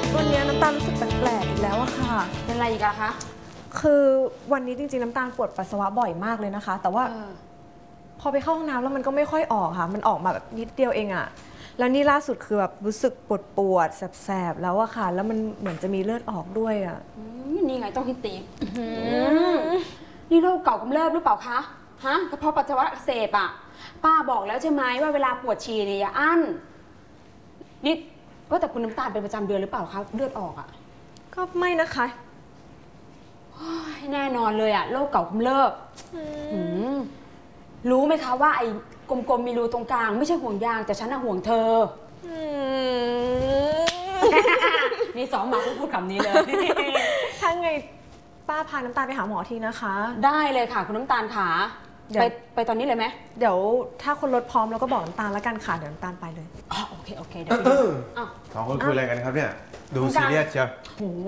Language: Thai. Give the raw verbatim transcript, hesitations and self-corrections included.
วันนี้น้ำตาลรู้สึกแปลกๆอีกแล้วอะค่ะเป็นอะไรอีกอะคะคือวันนี้จริงๆน้ำตาลปวดปัสสาวะบ่อยมากเลยนะคะแต่ว่าพอไปเข้าห้องน้ำแล้วมันก็ไม่ค่อยออกค่ะมันออกมาแบบนิดเดียวเองอะแล้วนี่ล่าสุดคือแบบรู้สึกปวดปวดแสบๆแล้วอะค่ะแล้วมันเหมือนจะมีเลือดออกด้วยอะนี่ไงต้องฮิตตีนี่โรคเก่ากำเริบหรือเปล่าคะฮะกระเพาะปัสสาวะอักเสบอะป้าบอกแล้วใช่ไหมว่าเวลาปวดฉี่เนี่ยอย่าอั้นนี่ว่าแต่คุณน้ำตาลเป็นประจำเดือนหรือเปล่าคะเลือดออกอะก็ไม่นะคะแน่นอนเลยอะโรคเก่ากำเริบรู้ไหมคะว่าไอ้กลมๆมีรูตรงกลางไม่ใช่ห่วงยางแต่ฉันน่ะห่วงเธอนี่ซ้อมมาพูดคำนี้เลยถ้าไงป้าพาน้ำตาลไปหาหมอทีนะคะได้เลยค่ะคุณน้ำตาลขาไปไปตอนนี้เลยไหมเดี๋ยวถ้าคนรถพร้อมเราก็บอกน้ำตาลแล้วกันค่ะเดี๋ยวน้ำตาลไปเลยอ๋อโอเคโอเคเดี๋ยวสองคนคุยอะไรกันครับเนี่ยดูซีเรียสเชียว